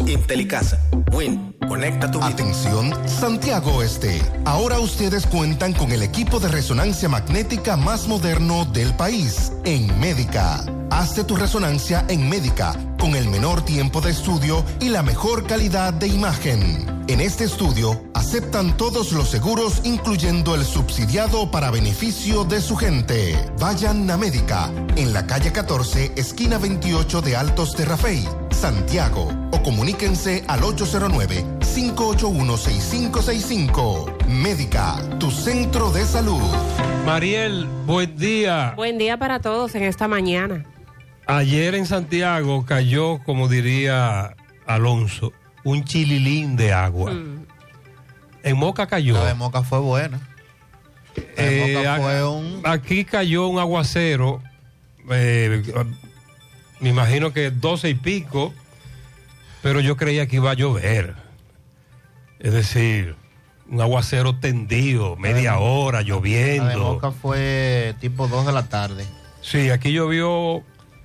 Intelicasa. Win. Conecta tu vida. Atención, Santiago Este. Ahora ustedes cuentan con el equipo de resonancia magnética más moderno del país, en Médica. Hazte tu resonancia en Médica, con el menor tiempo de estudio y la mejor calidad de imagen. En este estudio, aceptan todos los seguros, incluyendo el subsidiado para beneficio de su gente. Vayan a Médica, en la calle 14, esquina 28 de Altos de Rafey, Santiago. O comuníquense al 809-581-6565. Médica, tu centro de salud. Mariel, buen día. Buen día para todos en esta mañana. Ayer en Santiago cayó, como diría Alonso, un chililín de agua. En Moca cayó. La de Moca fue buena. Aquí cayó un aguacero, me imagino que 12 y pico, pero yo creía que iba a llover. Es decir, un aguacero tendido, media hora, lloviendo. La de Moca fue tipo 2 de la tarde. Sí, aquí llovió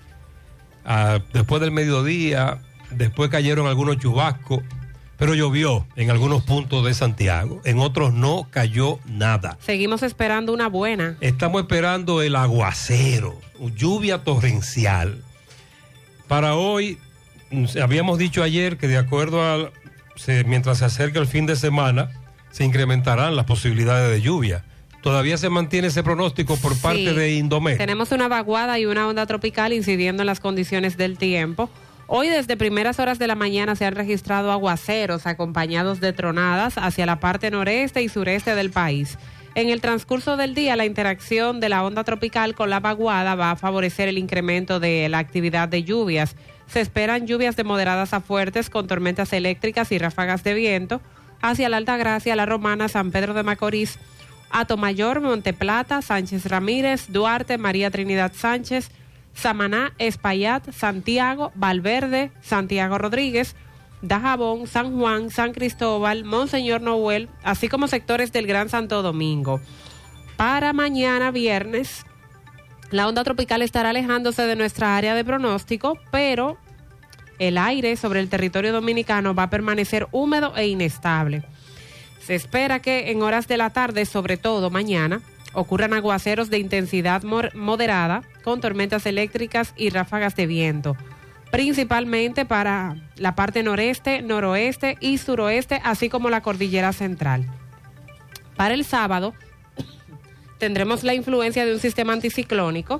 después del mediodía, después cayeron algunos chubascos, pero llovió en algunos puntos de Santiago, en otros no cayó nada. Seguimos esperando una buena. Estamos esperando el aguacero, lluvia torrencial. Para hoy, habíamos dicho ayer que de acuerdo mientras se acerca el fin de semana, se incrementarán las posibilidades de lluvia. Todavía se mantiene ese pronóstico por parte de Indomet. Tenemos una vaguada y una onda tropical incidiendo en las condiciones del tiempo. Hoy desde primeras horas de la mañana se han registrado aguaceros acompañados de tronadas hacia la parte noreste y sureste del país. En el transcurso del día, la interacción de la onda tropical con la vaguada va a favorecer el incremento de la actividad de lluvias. Se esperan lluvias de moderadas a fuertes con tormentas eléctricas y ráfagas de viento hacia la Altagracia, La Romana, San Pedro de Macorís, Atomayor, Monteplata, Sánchez Ramírez, Duarte, María Trinidad Sánchez, Samaná, Espaillat, Santiago, Valverde, Santiago Rodríguez, Dajabón, San Juan, San Cristóbal, Monseñor Noel, así como sectores del Gran Santo Domingo. Para mañana viernes, la onda tropical estará alejándose de nuestra área de pronóstico, pero el aire sobre el territorio dominicano va a permanecer húmedo e inestable. Se espera que en horas de la tarde, sobre todo mañana, ocurran aguaceros de intensidad moderada con tormentas eléctricas y ráfagas de viento, principalmente para la parte noreste, noroeste y suroeste, así como la cordillera central. Para el sábado tendremos la influencia de un sistema anticiclónico,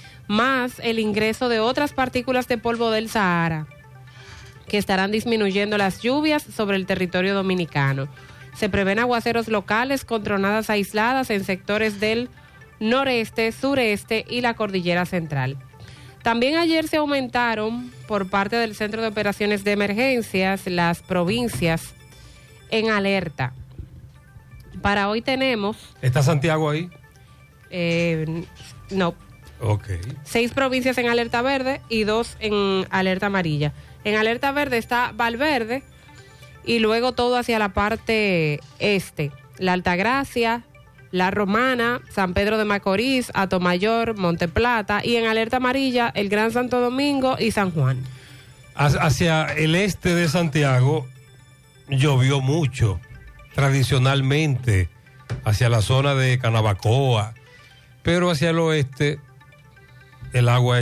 más el ingreso de otras partículas de polvo del Sahara, que estarán disminuyendo las lluvias sobre el territorio dominicano. Se prevén aguaceros locales con tronadas aisladas en sectores del noreste, sureste y la cordillera central. También ayer se aumentaron por parte del Centro de Operaciones de Emergencias las provincias en alerta. Para hoy tenemos... ¿Está Santiago ahí? No. Ok. 6 provincias en alerta verde y 2 en alerta amarilla. En alerta verde está Valverde y luego todo hacia la parte este. La Altagracia, La Romana, San Pedro de Macorís, Atomayor, Monteplata y en alerta amarilla el Gran Santo Domingo y San Juan. Hacia el este de Santiago llovió mucho, tradicionalmente, hacia la zona de Canabacoa, pero hacia el oeste el agua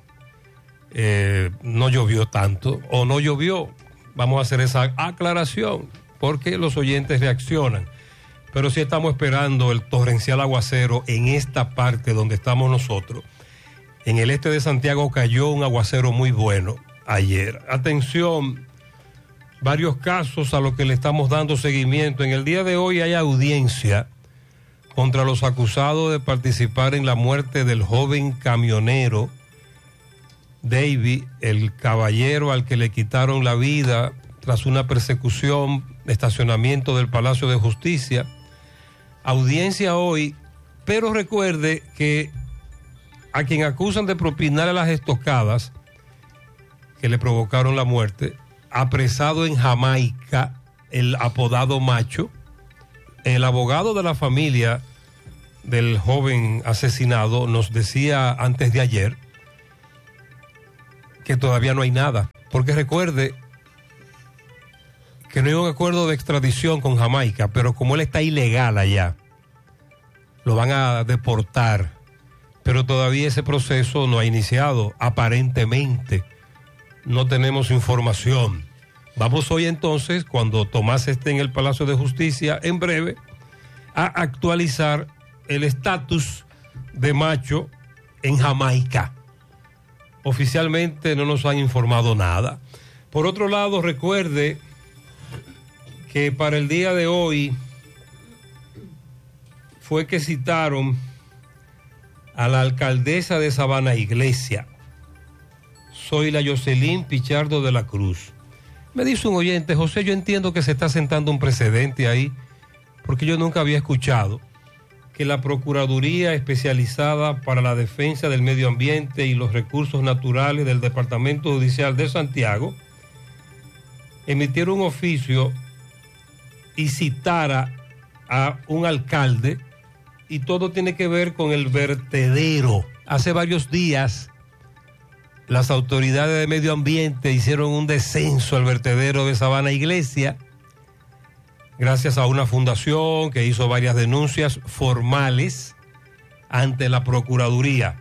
no llovió tanto, o no llovió. Vamos a hacer esa aclaración, porque los oyentes reaccionan. Pero sí estamos esperando el torrencial aguacero en esta parte donde estamos nosotros. En el este de Santiago cayó un aguacero muy bueno ayer. Atención, varios casos a los que le estamos dando seguimiento. En el día de hoy hay audiencia contra los acusados de participar en la muerte del joven camionero David, el caballero al que le quitaron la vida tras una persecución, estacionamiento del Palacio de Justicia. Audiencia hoy, pero recuerde que a quien acusan de propinarle las estocadas que le provocaron la muerte, apresado en Jamaica, el apodado Macho, el abogado de la familia del joven asesinado nos decía antes de ayer que todavía no hay nada, porque recuerde que no hay un acuerdo de extradición con Jamaica, pero como él está ilegal allá, lo van a deportar. Pero todavía ese proceso no ha iniciado, aparentemente. No tenemos información. Vamos hoy entonces, cuando Tomás esté en el Palacio de Justicia, en breve, a actualizar el estatus de Macho en Jamaica. Oficialmente no nos han informado nada. Por otro lado, recuerde que para el día de hoy fue que citaron a la alcaldesa de Sabana Iglesia, soy la Jocelyn Pichardo de la Cruz. Me dice un oyente, José, yo entiendo que se está sentando un precedente ahí, porque yo nunca había escuchado que la Procuraduría Especializada para la Defensa del Medio Ambiente y los Recursos Naturales del Departamento Judicial de Santiago emitiera un oficio y citara a un alcalde, y todo tiene que ver con el vertedero. Hace varios días las autoridades de medio ambiente hicieron un descenso al vertedero de Sabana Iglesia, gracias a una fundación que hizo varias denuncias formales ante la Procuraduría.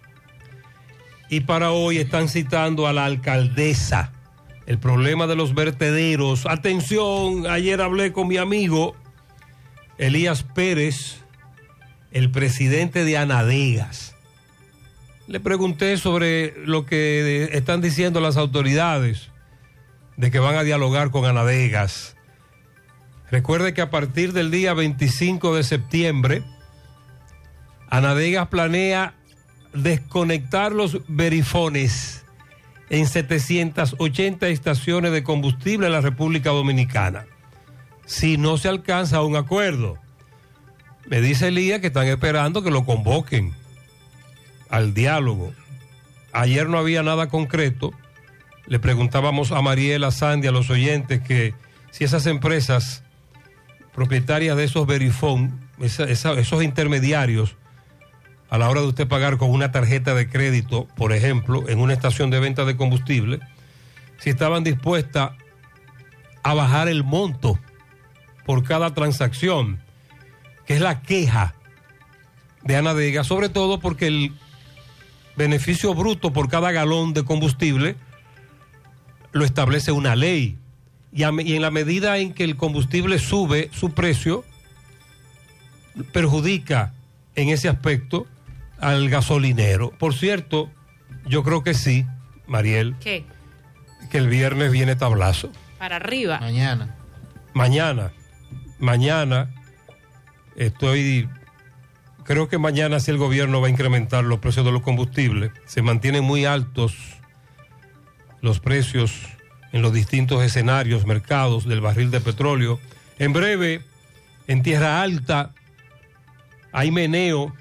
Y para hoy están citando a la alcaldesa. El problema de los vertederos. Atención, ayer hablé con mi amigo Elías Pérez, el presidente de Anadegas. Le pregunté sobre lo que están diciendo las autoridades de que van a dialogar con Anadegas. Recuerde que a partir del día 25 de septiembre, Anadegas planea desconectar los verifones en 780 estaciones de combustible en la República Dominicana, si no se alcanza un acuerdo. Me dice Elías que están esperando que lo convoquen al diálogo. Ayer no había nada concreto. Le preguntábamos a Mariela, Sandy, a los oyentes, que si esas empresas propietarias de esos verifón, esos intermediarios, a la hora de usted pagar con una tarjeta de crédito, por ejemplo, en una estación de venta de combustible, si estaban dispuestas a bajar el monto por cada transacción, que es la queja de Anadegas, sobre todo porque el beneficio bruto por cada galón de combustible lo establece una ley, y en la medida en que el combustible sube su precio, perjudica en ese aspecto al gasolinero. Por cierto, yo creo que sí, Mariel. ¿Qué? Que el viernes viene tablazo. Para arriba. Mañana creo que mañana sí el gobierno va a incrementar los precios de los combustibles. Se mantienen muy altos los precios en los distintos escenarios, mercados del barril de petróleo. En breve, en Tierra Alta hay meneo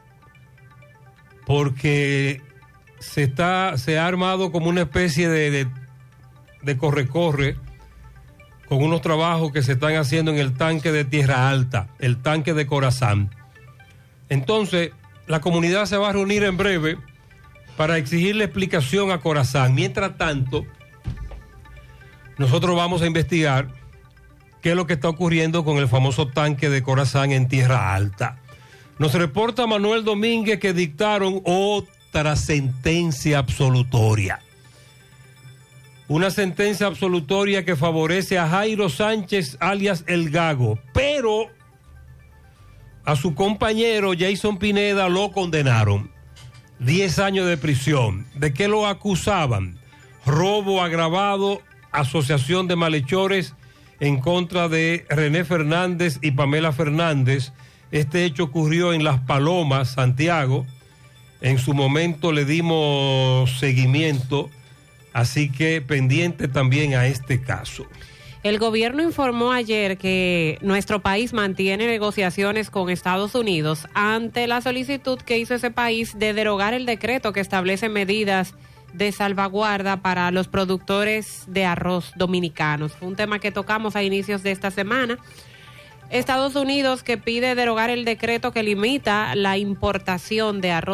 porque se ha armado como una especie de corre-corre con unos trabajos que se están haciendo en el tanque de Tierra Alta, el tanque de Corazán. Entonces, la comunidad se va a reunir en breve para exigirle explicación a Corazán. Mientras tanto, nosotros vamos a investigar qué es lo que está ocurriendo con el famoso tanque de Corazán en Tierra Alta. Nos reporta Manuel Domínguez que dictaron otra sentencia absolutoria. Una sentencia absolutoria que favorece a Jairo Sánchez, alias El Gago, pero a su compañero Jason Pineda lo condenaron. 10 años de prisión. ¿De qué lo acusaban? Robo agravado, asociación de malhechores en contra de René Fernández y Pamela Fernández. Este hecho ocurrió en Las Palomas, Santiago. En su momento le dimos seguimiento, así que pendiente también a este caso. El gobierno informó ayer que nuestro país mantiene negociaciones con Estados Unidos ante la solicitud que hizo ese país de derogar el decreto que establece medidas de salvaguarda para los productores de arroz dominicanos. Fue un tema que tocamos a inicios de esta semana. Estados Unidos que pide derogar el decreto que limita la importación de arroz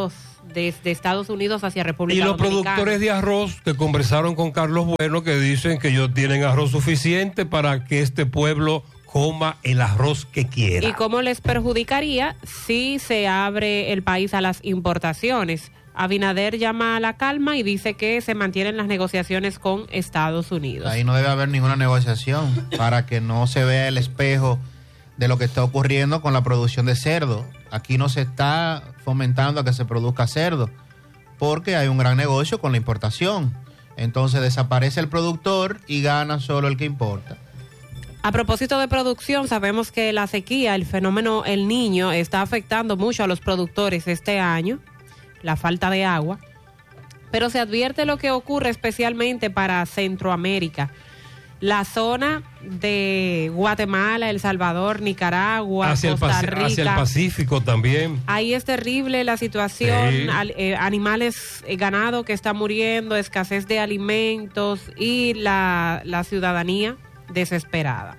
desde Estados Unidos hacia República Y los Dominicana. productores de arroz que conversaron con Carlos Bueno, que dicen que ellos tienen arroz suficiente para que este pueblo coma el arroz que quiera. ¿Y cómo les perjudicaría si se abre el país a las importaciones? Abinader llama a la calma y dice que se mantienen las negociaciones con Estados Unidos. Ahí no debe haber ninguna negociación para que no se vea el espejo de lo que está ocurriendo con la producción de cerdo. Aquí no se está fomentando a que se produzca cerdo porque hay un gran negocio con la importación. Entonces desaparece el productor y gana solo el que importa. A propósito de producción, sabemos que la sequía, el fenómeno El Niño, está afectando mucho a los productores este año, la falta de agua, pero se advierte lo que ocurre especialmente para Centroamérica. La zona de Guatemala, El Salvador, Nicaragua, Costa Rica. Hacia el Pacífico también. Ahí es terrible la situación, Sí. Animales, ganado que está muriendo, escasez de alimentos y la ciudadanía desesperada.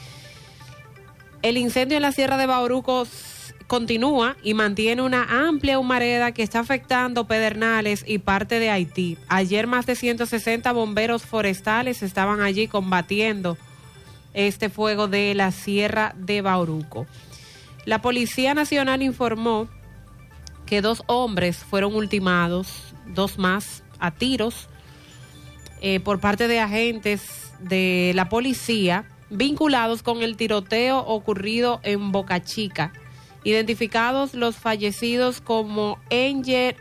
El incendio en la Sierra de Bauruco continúa y mantiene una amplia humareda que está afectando Pedernales y parte de Haití. Ayer más de 160 bomberos forestales estaban allí combatiendo este fuego de la Sierra de Bauruco. La Policía Nacional informó que 2 hombres fueron ultimados, 2 más a tiros por parte de agentes de la policía vinculados con el tiroteo ocurrido en Boca Chica. Identificados los fallecidos como Angel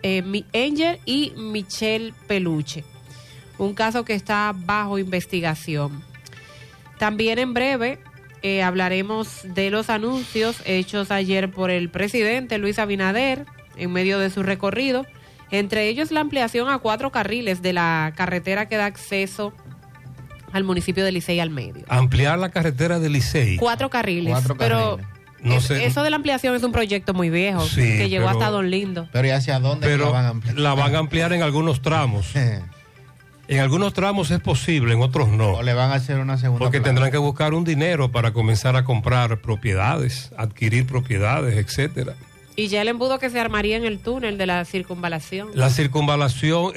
y Michelle Peluche. Un caso que está bajo investigación. También en breve hablaremos de los anuncios hechos ayer por el presidente Luis Abinader en medio de su recorrido. Entre ellos la ampliación a 4 carriles de la carretera que da acceso al municipio de Licey al medio. Ampliar la carretera de Licey. 4 carriles. 4 pero carriles. No sé. eso de la ampliación es un proyecto muy viejo, Sí, que llegó pero- hasta Don Lindo. Pero ¿y hacia dónde Pero la van a ampliar? la van a ampliar en algunos tramos. En algunos tramos es posible, en otros no. O le van a hacer una segunda Porque planta. tendrán que buscar un dinero para comenzar a comprar propiedades, adquirir propiedades, etcétera. Y ya el embudo que se armaría en el túnel de la circunvalación. La circunvalación,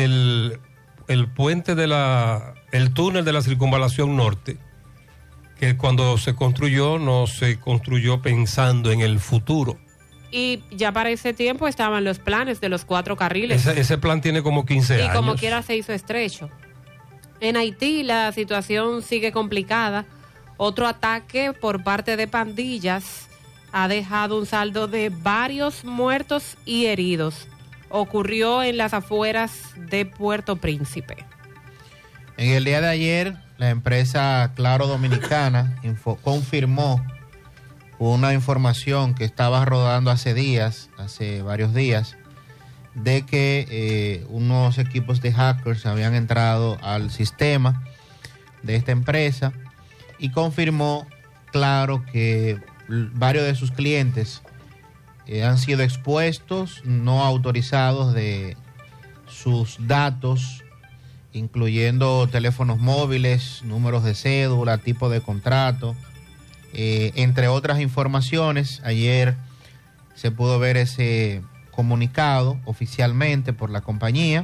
el puente el túnel de la circunvalación norte, que cuando se construyó no se construyó pensando en el futuro. Y ya para ese tiempo estaban los planes de los 4 carriles. Ese plan tiene como 15 y años. como quiera se hizo estrecho. En Haití la situación sigue complicada. Otro ataque por parte de pandillas ha dejado un saldo de varios muertos y heridos. Ocurrió en las afueras de Puerto Príncipe. En el día de ayer, la empresa Claro Dominicana confirmó una información que estaba rodando hace varios días, de que unos equipos de hackers habían entrado al sistema de esta empresa y confirmó, Claro, que varios de sus clientes han sido expuestos, no autorizados de sus datos, incluyendo teléfonos móviles, números de cédula, tipo de contrato, entre otras informaciones. Ayer se pudo ver ese comunicado oficialmente por la compañía.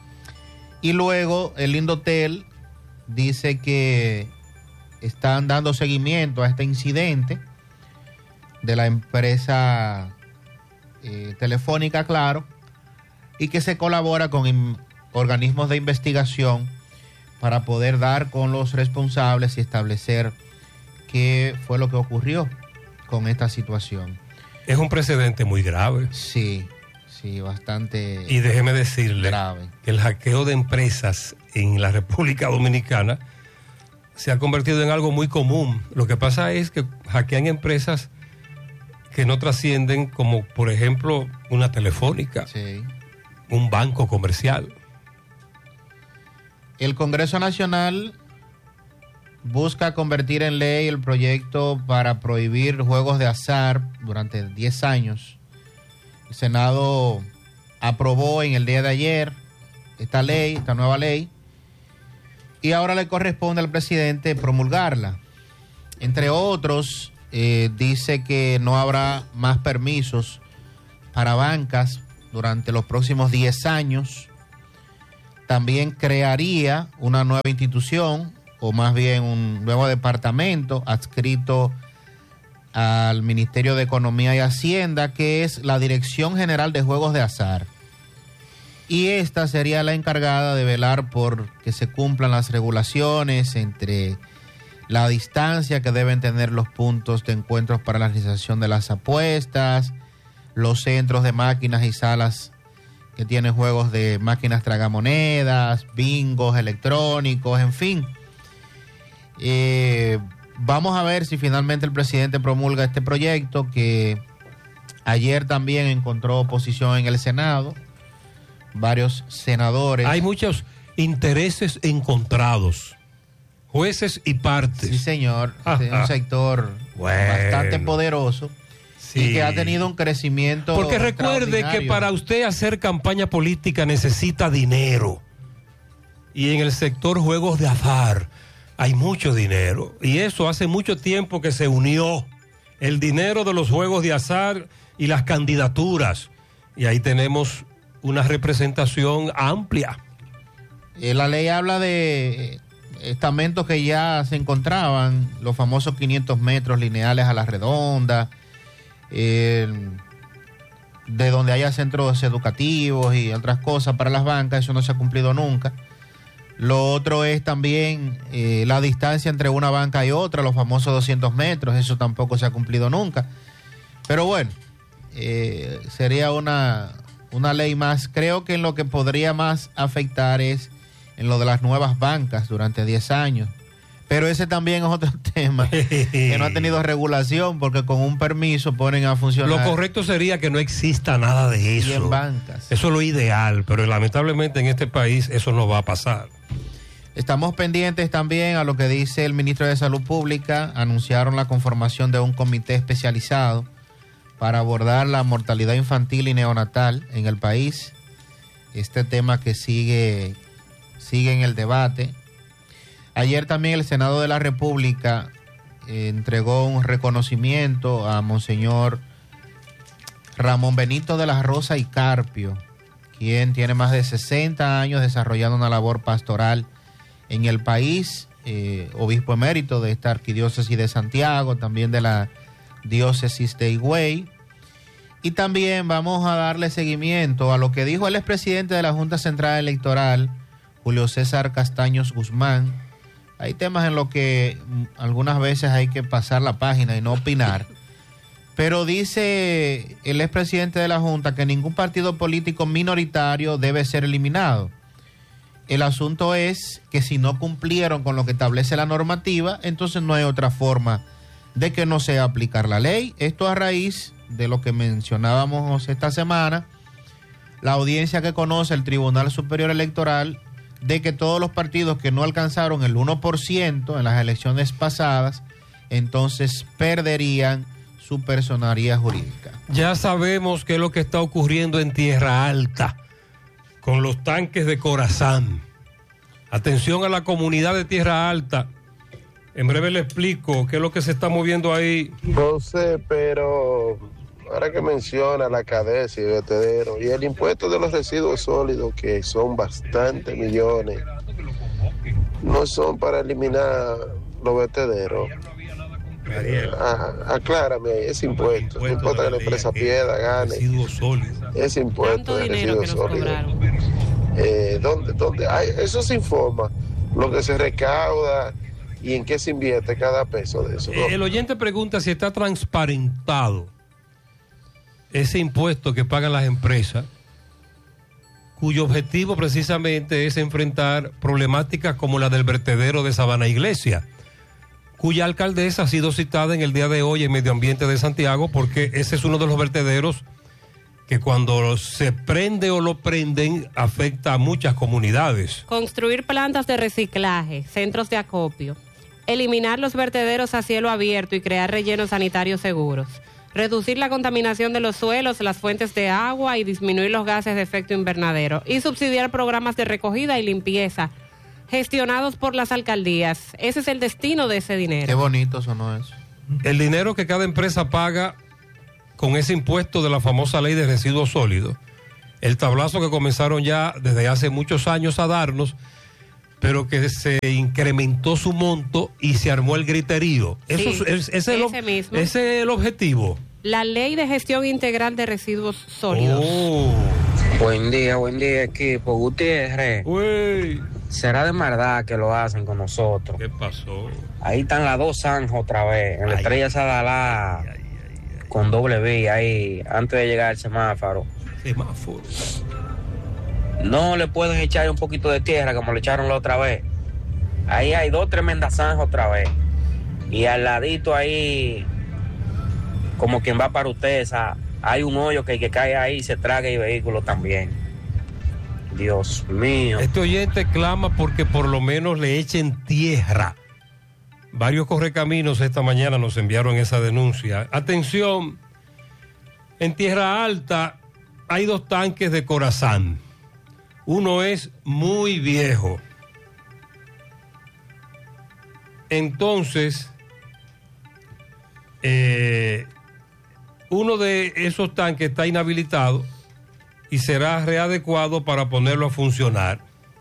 Y luego el Indotel dice que están dando seguimiento a este incidente de la empresa telefónica Claro, y que se colabora con organismos de investigación para poder dar con los responsables y establecer qué fue lo que ocurrió con esta situación. Es un precedente muy grave. Sí, bastante Y déjeme decirle grave. que el hackeo de empresas en la República Dominicana se ha convertido en algo muy común. Lo que pasa es que hackean empresas que no trascienden, como por ejemplo una telefónica, Sí. un banco comercial. El Congreso Nacional busca convertir en ley el proyecto para prohibir juegos de azar durante 10 años. El Senado aprobó en el día de ayer esta nueva ley, y ahora le corresponde al presidente promulgarla. Entre otros, dice que no habrá más permisos para bancas durante los próximos 10 años. También crearía una nueva institución, o más bien un nuevo departamento adscrito al Ministerio de Economía y Hacienda, que es la Dirección General de Juegos de Azar. Y esta sería la encargada de velar por que se cumplan las regulaciones entre la distancia que deben tener los puntos de encuentros para la realización de las apuestas, los centros de máquinas y salas que tienen juegos de máquinas tragamonedas, bingos electrónicos, en fin. Vamos a ver si finalmente el presidente promulga este proyecto, que ayer también encontró oposición en el Senado, varios senadores. Hay muchos intereses encontrados, jueces y partes. Sí, señor, es un sector bastante poderoso. Sí. Y que ha tenido un crecimiento. Porque recuerde que para usted hacer campaña política necesita dinero. Y en el sector juegos de azar hay mucho dinero. Y eso hace mucho tiempo que se unió el dinero de los juegos de azar y las candidaturas. Y ahí tenemos una representación amplia. La ley habla de estamentos que ya se encontraban, los famosos 500 metros lineales a la redonda, de donde haya centros educativos y otras cosas para las bancas. Eso no se ha cumplido nunca. Lo otro es también la distancia entre una banca y otra, los famosos 200 metros, eso tampoco se ha cumplido nunca. Pero bueno, sería una ley más. Creo que en lo que podría más afectar es en lo de las nuevas bancas durante 10 años. Pero ese también es otro tema que no ha tenido regulación, porque con un permiso ponen a funcionar. Lo correcto sería que no exista nada de eso. Y en bancas. Eso es lo ideal, pero lamentablemente en este país eso no va a pasar. Estamos pendientes también a lo que dice el ministro de Salud Pública. Anunciaron la conformación de un comité especializado para abordar la mortalidad infantil y neonatal en el país. Este tema que sigue en el debate. Ayer también el Senado de la República entregó un reconocimiento a Monseñor Ramón Benito de la Rosa y Carpio, quien tiene más de 60 años desarrollando una labor pastoral en el país, obispo emérito de esta arquidiócesis de Santiago, también de la diócesis de Higüey. Y también vamos a darle seguimiento a lo que dijo el expresidente de la Junta Central Electoral, Julio César Castaños Guzmán. Hay temas en los que algunas veces hay que pasar la página y no opinar. Pero dice el expresidente de la Junta que ningún partido político minoritario debe ser eliminado. El asunto es que si no cumplieron con lo que establece la normativa, entonces no hay otra forma de que no sea aplicar la ley. Esto a raíz de lo que mencionábamos esta semana, la audiencia que conoce el Tribunal Superior Electoral, de que todos los partidos que no alcanzaron el 1% en las elecciones pasadas, entonces perderían su personería jurídica. Ya sabemos qué es lo que está ocurriendo en Tierra Alta con los tanques de Corazán. Atención a la comunidad de Tierra Alta. En breve le explico qué es lo que se está moviendo ahí. No sé, pero ahora que menciona la cadena y el vertedero y el impuesto de los residuos sólidos, que son bastantes millones, no son para eliminar los vertederos. Aclárame ese impuesto. No importa que la empresa pierda, gane. Ese impuesto de residuos sólidos. ¿Dónde hay? Eso se informa, lo que se recauda y en qué se invierte cada peso de eso, ¿no? El oyente pregunta si está transparentado ese impuesto que pagan las empresas, cuyo objetivo precisamente es enfrentar problemáticas como la del vertedero de Sabana Iglesia, cuya alcaldesa ha sido citada en el día de hoy en Medio Ambiente de Santiago, porque ese es uno de los vertederos que cuando se prende o lo prenden afecta a muchas comunidades. Construir plantas de reciclaje, centros de acopio, eliminar los vertederos a cielo abierto y crear rellenos sanitarios seguros, reducir la contaminación de los suelos, las fuentes de agua y disminuir los gases de efecto invernadero, y subsidiar programas de recogida y limpieza gestionados por las alcaldías. Ese es el destino de ese dinero. Qué bonito sonó eso. El dinero que cada empresa paga con ese impuesto de la famosa ley de residuos sólidos El tablazo que comenzaron ya desde hace muchos años a darnos, pero que se incrementó su monto y se armó el griterío. Sí, Ese es el objetivo. La Ley de Gestión Integral de Residuos Sólidos. Oh. Buen día, equipo. Gutiérrez. Uy. ¿Será de maldad que lo hacen con nosotros? ¿Qué pasó? Ahí están las dos zanjas otra vez, en la Estrella Sadalá, con doble vía ahí, antes de llegar al semáforo. Semáforo. No le puedes echar un poquito de tierra como le echaron la otra vez. Ahí hay dos tremendas zanjas otra vez. Y al ladito ahí, como quien va para Utesa, hay un hoyo que el que cae ahí se traga el vehículo también. Dios mío. Este oyente clama porque por lo menos le echen tierra. Varios correcaminos esta mañana nos enviaron esa denuncia. Atención, en Tierra Alta hay dos tanques de Corazán. Uno es muy viejo. Entonces, uno de esos tanques está inhabilitado y será readecuado para ponerlo a funcionar.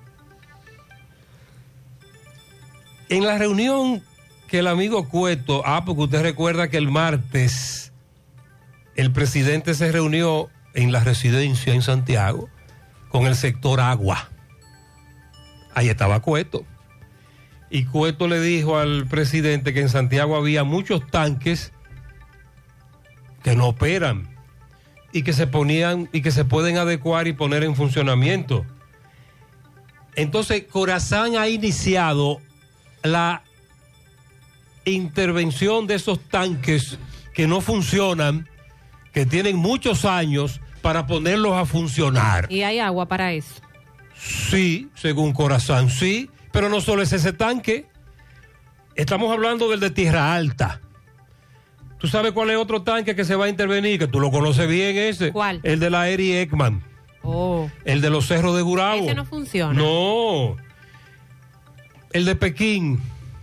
En la reunión que el amigo Cueto, porque usted recuerda que el martes el presidente se reunió en la residencia en Santiago con el sector agua. Ahí estaba Cueto. Y Cueto le dijo al presidente que en Santiago había muchos tanques que no operan y que se ponían y que se pueden adecuar y poner en funcionamiento. Entonces, Corazán ha iniciado la intervención de esos tanques que no funcionan, que tienen muchos años, para ponerlos a funcionar. ¿Y hay agua para eso? Sí, según Corazán, sí, pero no solo es ese tanque. Estamos hablando del de Tierra Alta. ¿Tú sabes cuál es otro tanque que se va a intervenir? Que tú lo conoces bien ese. ¿Cuál? El de la Eri Ekman. Oh. El de los Cerros de Gurabo. Ese no funciona. No. El de Pekín,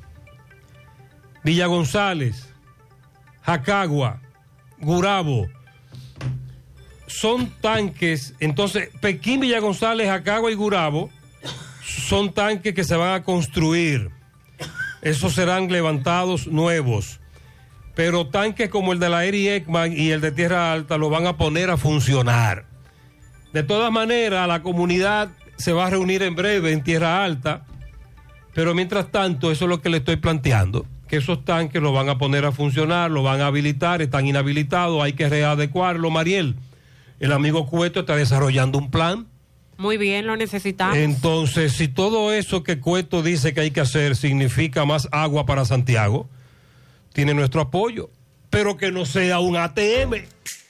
Villa González, Jacagua, Gurabo. Son tanques, entonces, Pekín, Villa González, Jacagua y Gurabo son tanques que se van a construir. Esos serán levantados nuevos. Pero tanques como el de la Eri Ekman y el de Tierra Alta lo van a poner a funcionar. De todas maneras, la comunidad se va a reunir en breve en Tierra Alta, pero mientras tanto, eso es lo que le estoy planteando, que esos tanques lo van a poner a funcionar, lo van a habilitar, están inhabilitados, hay que readecuarlo. Mariel, el amigo Cueto está desarrollando un plan. Muy bien, lo necesitamos. Entonces, si todo eso que Cueto dice que hay que hacer significa más agua para Santiago, tiene nuestro apoyo, pero que no sea un ATM.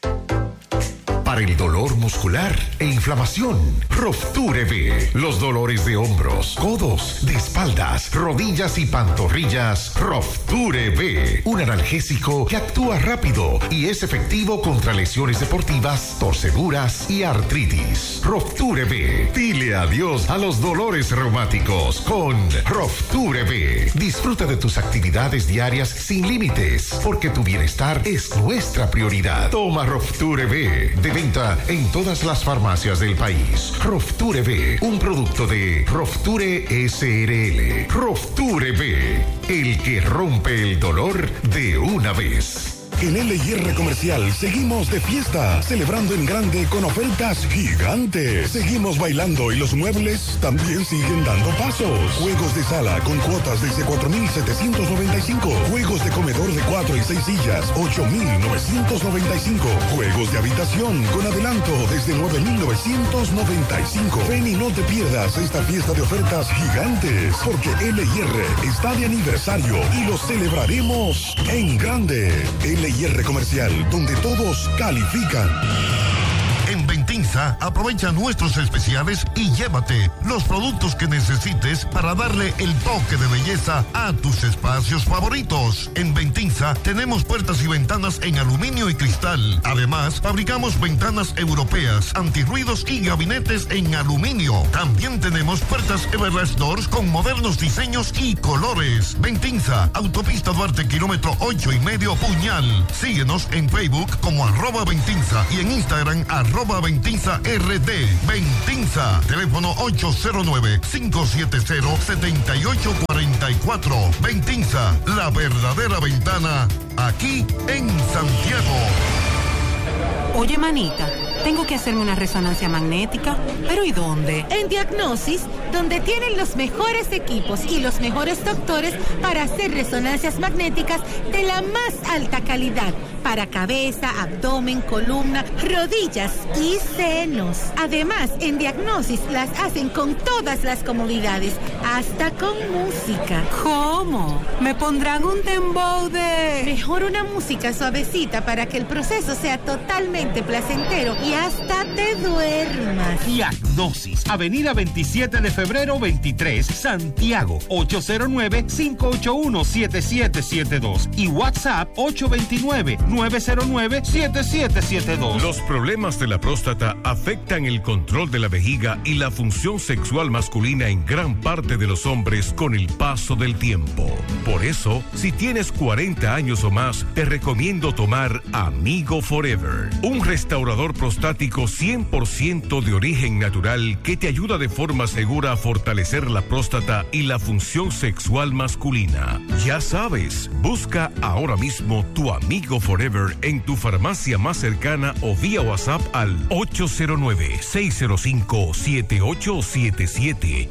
Para el dolor muscular e inflamación, Rofture B. Los dolores de hombros, codos, de espaldas, rodillas y pantorrillas, Rofture B. Un analgésico que actúa rápido y es efectivo contra lesiones deportivas, torceduras y artritis. Rofture B. Dile adiós a los dolores reumáticos con Rofture B. Disfruta de tus actividades diarias sin límites, porque tu bienestar es nuestra prioridad. Toma Rofture B. De venta en todas las farmacias del país. Rofture B, un producto de Rofture SRL. Rofture B, el que rompe el dolor de una vez. En LIR Comercial seguimos de fiesta, celebrando en grande con ofertas gigantes. Seguimos bailando y los muebles también siguen dando pasos. Juegos de sala con cuotas desde 4,795. Juegos de comedor de 4 y 6 sillas, 8,995. Juegos de habitación con adelanto desde 9,995. Ven y no te pierdas esta fiesta de ofertas gigantes, porque LIR está de aniversario y lo celebraremos en grande. LIR Comercial, donde todos califican. En Ventinza, aprovecha nuestros especiales y llévate los productos que necesites para darle el toque de belleza a tus espacios favoritos. En Ventinza tenemos puertas y ventanas en aluminio y cristal. Además, fabricamos ventanas europeas, antirruidos y gabinetes en aluminio. También tenemos puertas Everlast Doors con modernos diseños y colores. Ventinza, Autopista Duarte, kilómetro 8,5 Puñal. Síguenos en Facebook como @Ventinza y en Instagram @Ventinza Ventinza RD. Ventinza. Teléfono 809-570-7844. Ventinza, la verdadera ventana, aquí en Santiago. Oye, manita, tengo que hacerme una resonancia magnética, ¿pero y dónde? En Diagnosis, donde tienen los mejores equipos y los mejores doctores para hacer resonancias magnéticas de la más alta calidad para cabeza, abdomen, columna, rodillas y senos. Además, en Diagnosis las hacen con todas las comodidades, hasta con música. ¿Cómo? ¿Me pondrán un dembow de...? Mejor una música suavecita para que el proceso sea totalmente placentero y hasta te duermas. Diagnosis, Avenida 27 de febrero 23, Santiago, 809-581-7772 y WhatsApp 829-909-7772. Los problemas de la próstata afectan el control de la vejiga y la función sexual masculina en gran parte de los hombres con el paso del tiempo. Por eso, si tienes 40 años o más, te recomiendo tomar Amigo Forever, un restaurador prostático 100% de origen natural que te ayuda de forma segura a fortalecer la próstata y la función sexual masculina. Ya sabes, busca ahora mismo tu Amigo Forever en tu farmacia más cercana o vía WhatsApp al 809-605-7877,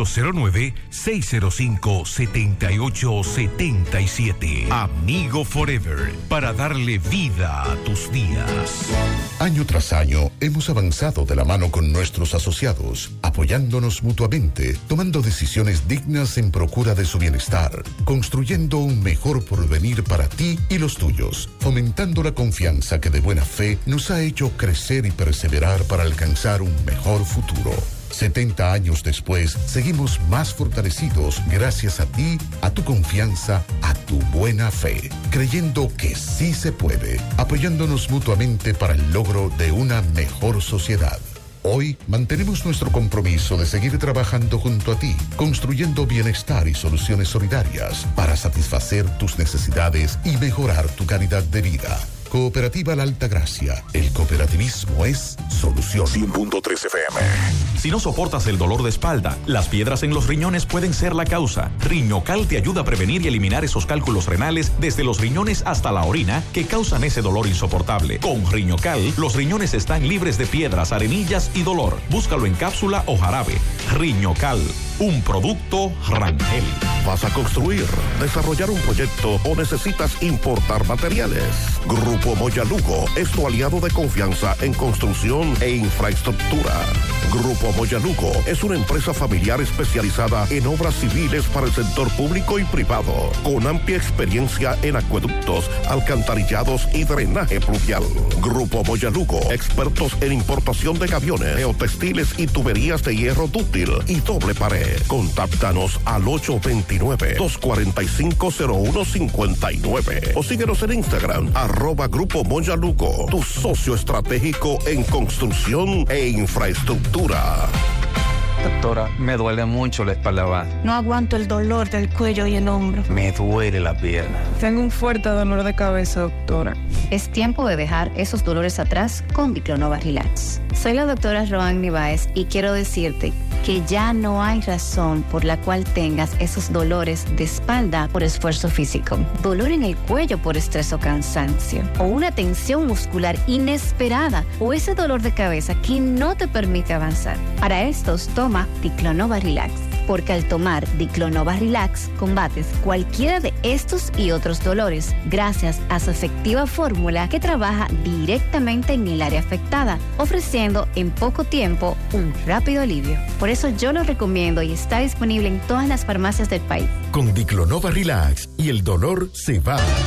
809-605-7877. Amigo Forever, para darle vida a tus días. Año tras año hemos avanzado de la mano con nuestros asociados, apoyándonos mutuamente, tomando decisiones dignas en procura de su bienestar, construyendo un mejor porvenir para ti y los tuyos, fomentando la confianza que de buena fe nos ha hecho crecer y perseverar para alcanzar un mejor futuro. 70 años después, seguimos más fortalecidos gracias a ti, a tu confianza, a tu buena fe, creyendo que sí se puede, apoyándonos mutuamente para el logro de una mejor sociedad. Hoy mantenemos nuestro compromiso de seguir trabajando junto a ti, construyendo bienestar y soluciones solidarias para satisfacer tus necesidades y mejorar tu calidad de vida. Cooperativa La Altagracia. El cooperativismo es solución. 100.3 FM. Si no soportas el dolor de espalda, las piedras en los riñones pueden ser la causa. Riñocal te ayuda a prevenir y eliminar esos cálculos renales desde los riñones hasta la orina que causan ese dolor insoportable. Con Riñocal, los riñones están libres de piedras, arenillas y dolor. Búscalo en cápsula o jarabe. Riñocal, un producto Rangel. ¿Vas a construir, desarrollar un proyecto o necesitas importar materiales? Grupo Moya Lugo es tu aliado de confianza en construcción e infraestructura. Grupo Moya Lugo es una empresa familiar especializada en obras civiles para el sector público y privado, con amplia experiencia en acueductos, alcantarillados y drenaje pluvial. Grupo Moya Lugo, expertos en importación de camiones, geotextiles y tuberías de hierro dúctil y doble pared. Contáctanos al 829-245-0159 o síguenos en Instagram, @Grupo Moya Lugo, tu socio estratégico en construcción e infraestructura. Doctora, me duele mucho la espalda baja. No aguanto el dolor del cuello y el hombro. Me duele la pierna. Tengo un fuerte dolor de cabeza, doctora. Es tiempo de dejar esos dolores atrás con Diclonova Relax. Soy la doctora Roanny Báez y quiero decirte que ya no hay razón por la cual tengas esos dolores de espalda por esfuerzo físico, dolor en el cuello por estrés o cansancio, o una tensión muscular inesperada, o ese dolor de cabeza que no te permite avanzar. Para estos, toma Diclonova Relax, porque al tomar Diclonova Relax combates cualquiera de estos y otros dolores gracias a su efectiva fórmula que trabaja directamente en el área afectada, ofreciendo en poco tiempo un rápido alivio. Por eso yo lo recomiendo y está disponible en todas las farmacias del país. Con Diclonova Relax y el dolor se va.